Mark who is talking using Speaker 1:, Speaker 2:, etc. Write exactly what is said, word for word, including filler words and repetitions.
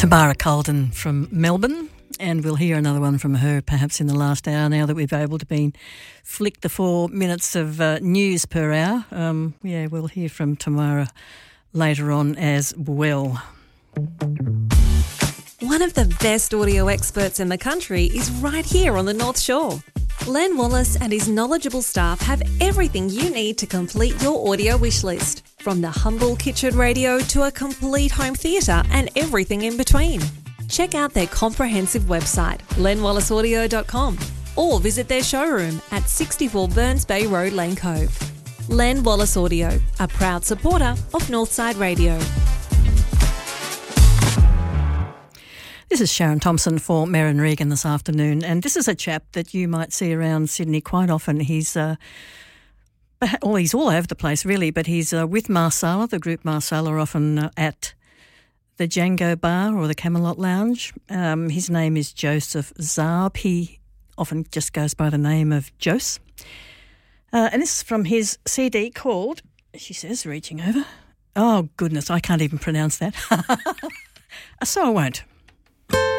Speaker 1: Tamara Colden from Melbourne, and we'll hear another one from her perhaps in the last hour now that we've able to be flick the four minutes of uh, news per hour. Um, yeah, we'll hear from Tamara later on as well.
Speaker 2: One of the best audio experts in the country is right here on the North Shore. Len Wallace and his knowledgeable staff have everything you need to complete your audio wish list, from the humble kitchen radio to a complete home theatre and everything in between. Check out their comprehensive website, len wallace audio dot com, or visit their showroom at sixty-four Burns Bay Road, Lane Cove. Len Wallace Audio, a proud supporter of Northside Radio.
Speaker 1: This is Sharon Thompson for Merrin Regan this afternoon, and this is a chap that you might see around Sydney quite often. He's uh, well, he's all over the place really, but he's uh, with Marsala, the group Marsala, often uh, at the Django Bar or the Camelot Lounge. Um, his name is Joseph Zarb. He often just goes by the name of Jose. Uh, and this is from his C D called, she says, reaching over. Oh, goodness, I can't even pronounce that. So I won't.